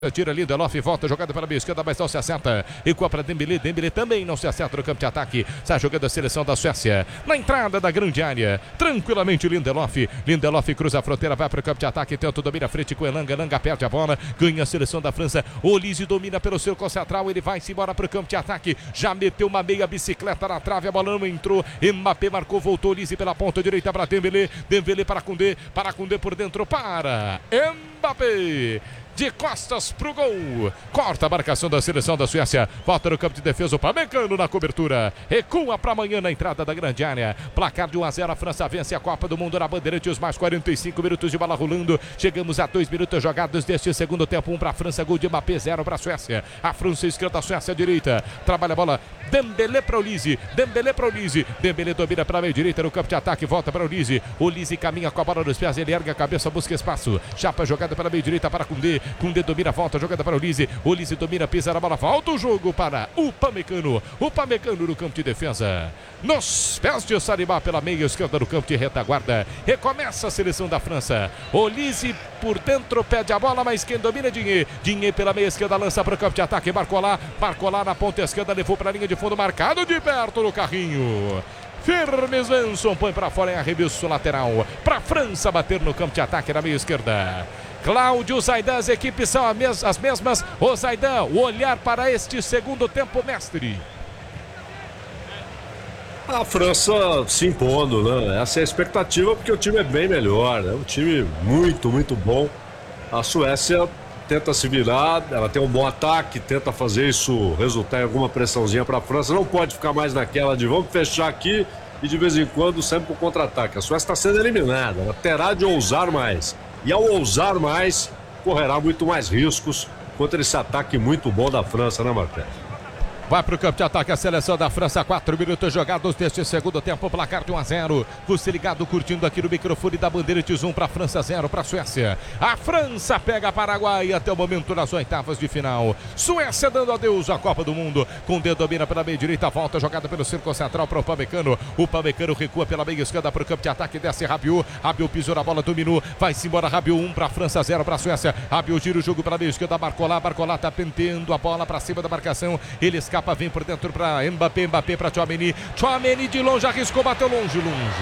Tira Lindelof, volta, jogada pela meia esquerda, mas não se acerta. Recua para Dembélé, Dembélé também não se acerta no campo de ataque. Sai jogando a seleção da Suécia. Na entrada da grande área, tranquilamente Lindelof. Lindelof cruza a fronteira, vai para o campo de ataque, tenta o domínio à frente com Elanga. Elanga perde a bola, ganha a seleção da França. Olise domina pelo círculo central, ele vai-se embora para o campo de ataque. Já meteu uma meia bicicleta na trave, a bola não entrou. Mbappé marcou, voltou Olise pela ponta direita para Dembélé. Dembélé para Koundé por dentro para Mbappé. De costas pro gol. Corta a marcação da seleção da Suécia. Volta no campo de defesa. O Upamecano na cobertura. Recua para amanhã na entrada da grande área. Placar de 1-0. A França vence a Copa do Mundo na Bandeirantes. Mais 45 minutos de bola rolando. Chegamos a 2 minutos jogados deste segundo tempo. 1 para a França. Gol de Mbappé, 0 para a Suécia. A França esquerda, a Suécia direita. Trabalha a bola. Dembélé para Olise. Dembélé para Olise. Dembélé domina para a meia direita no campo de ataque. Volta para Olise. Olise caminha com a bola nos pés. Ele ergue a cabeça, busca espaço. Chapa jogada pela meia direita para Koundé. Koundé domina, volta, jogada para Olise. Olise domina, pisa na bola, volta o jogo para Upamecano. Upamecano no campo de defesa. Nos pés de Saliba pela meia esquerda no campo de retaguarda. Recomeça a seleção da França. Olise por dentro, pede a bola, mas quem domina é Digne. Digne pela meia esquerda, lança para o campo de ataque. Marcou lá na ponta esquerda, levou para a linha de fundo, marcado de perto no carrinho. Firmes Svensson põe para fora em arremesso lateral. Para a França bater no campo de ataque na meia esquerda. Cláudio Zaidan, as equipes são as mesmas. O Zaidan, o olhar para este segundo tempo, mestre. A França se impondo, né? Essa é a expectativa, porque o time é bem melhor, né? Um time muito, muito bom. A Suécia tenta se virar, ela tem um bom ataque, tenta fazer isso resultar em alguma pressãozinha para a França. Não pode ficar mais naquela de vamos fechar aqui e de vez em quando sempre para o contra-ataque. A Suécia está sendo eliminada, ela terá de ousar mais. E ao ousar mais, correrá muito mais riscos contra esse ataque muito bom da França, né, Marcelo? Vai para o campo de ataque a seleção da França. 4 minutos jogados deste segundo tempo. Placar de 1-0. Você ligado, curtindo aqui no microfone da Bandeirantes. 1 para a França, 0 para a Suécia. A França pega Paraguai até o momento nas oitavas de final. Suécia dando adeus à Copa do Mundo. Koundé domina pela meia direita. Volta jogada pelo círculo central para o Upamecano. O Upamecano recua pela meia esquerda para o campo de ataque. Desce Rabiot. Rabiot pisou na bola, dominou. Vai-se embora Rabiot. 1 para a França, 0 para a Suécia. Rabiot gira o jogo pela meia esquerda. Barcola está penteando a bola para cima da marcação. Ele escapa. Vem por dentro para Mbappé para Tchouaméni. Tchouaméni de longe arriscou, bateu longe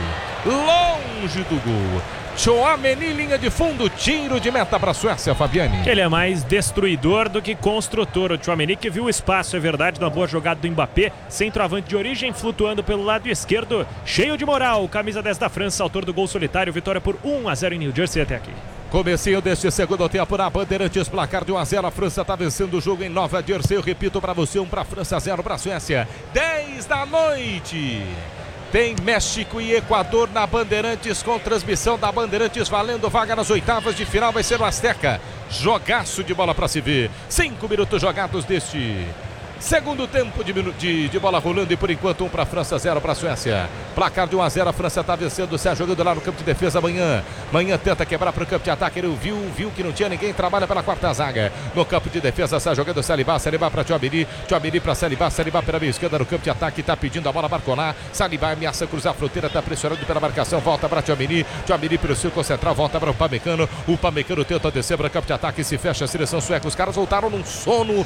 do gol. Tchouaméni, linha de fundo, tiro de meta para a Suécia, Fabiane. Ele é mais destruidor do que construtor. O Tchouaméni que viu o espaço, é verdade, na boa jogada do Mbappé. Centroavante de origem, flutuando pelo lado esquerdo. Cheio de moral, camisa 10 da França, autor do gol solitário. Vitória por 1-0 em New Jersey até aqui. Comecinho deste segundo tempo na Bandeirantes, placar de 1-0. A França está vencendo o jogo em Nova Jersey. Eu repito para você, 1 para a França, 0 para a Suécia. 10 da noite. Tem México e Equador na Bandeirantes, com transmissão da Bandeirantes, valendo vaga nas oitavas de final. Vai ser o Azteca. Jogaço de bola para se ver. 5 minutos jogados deste segundo tempo de bola rolando, e por enquanto 1 para a França, 0 para a Suécia. Placar de 1-0, a França está vencendo, sai jogando lá no campo de defesa. Amanhã tenta quebrar para o campo de ataque. Ele viu que não tinha ninguém, trabalha pela quarta zaga. No campo de defesa sai jogando Saliba para Tchouaméni para Saliba pela meia esquerda no campo de ataque, está pedindo a bola, Barcola. Saliba ameaça cruzar a fronteira, está pressionando pela marcação, volta para Tchouaméni pelo círculo central, volta para o Upamecano tenta descer para o campo de ataque, se fecha a seleção sueca. Os caras voltaram num sono.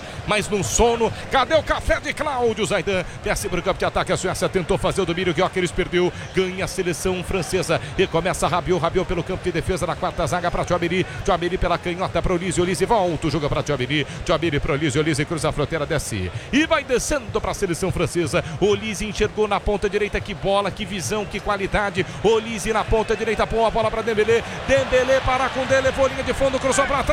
Cadê o café de Cláudio Zaidan? Desce para o campo de ataque. A Suécia tentou fazer o domínio. Gyökeres perdeu. Ganha a seleção francesa. E começa Rabiot pelo campo de defesa na quarta zaga para Tchouaméni pela canhota para Olise. Olise volta o jogo para Tchouaméni para Olise. Olise cruza a fronteira, desce e vai descendo para a seleção francesa. Olise enxergou na ponta direita. Que bola, que visão, que qualidade. Olise na ponta direita, põe a bola para Dembélé para Koundé, levou linha de fundo, cruzou para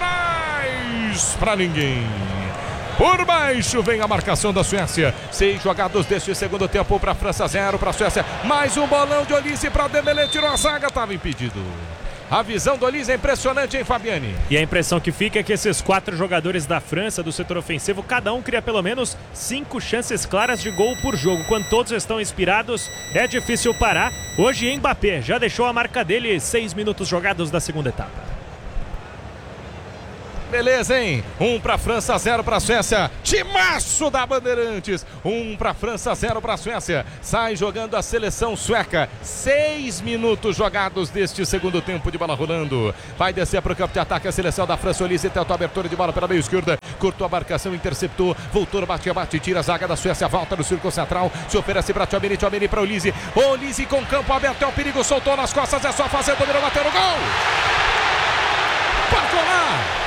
trás, para ninguém. Por baixo vem a marcação da Suécia. 6 jogados deste segundo tempo para a França, 0 para a Suécia. Mais um bolão de Olise para Dembélé, tirou a zaga, estava impedido. A visão do Olise é impressionante, hein, Fabiane? E a impressão que fica é que esses 4 jogadores da França, do setor ofensivo, cada um cria pelo menos 5 chances claras de gol por jogo. Quando todos estão inspirados, é difícil parar. Hoje Mbappé já deixou a marca dele, 6 minutos jogados da segunda etapa. Beleza, hein? 1 para França, 0 para Suécia. Timaço da Bandeirantes. 1 para França, 0 para Suécia. Sai jogando a seleção sueca. 6 minutos jogados deste segundo tempo de bola rolando. Vai descer para o campo de ataque a seleção da França. Olise tentou a abertura de bola pela meio esquerda. Cortou a marcação, interceptou. Voltou no bate-bate, tira a zaga da Suécia. Volta no círculo central. Se oferece para Tchouaméni. Tchouaméni para Olise. Olise com campo aberto. É o perigo. Soltou nas costas. É só fazer. Dominou, bateu no gol. Pode colar.